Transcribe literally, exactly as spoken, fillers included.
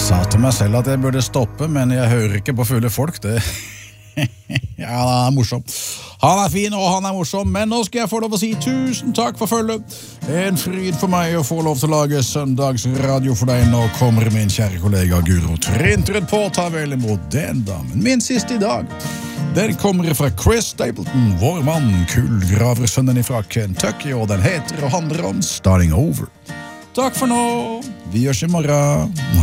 sa til meg selv at jeg burde stoppe, men jeg hører ikke på fulle folk, det. Ja, han er morsom. Han er fin, og han er morsom, men nå skal jeg få lov å si tusen takk for følget. En fryd for meg å få lov til å lage søndagsradio for deg. Nå kommer min kjære kollega Guro Trintrud på, ta vel imot den damen. Min siste i dag, den kommer fra Chris Stapleton, vår mann, kullgraversønnen fra Kentucky, og den heter og handler om Starting Over. Takk for nå, vi gjørs i morgen.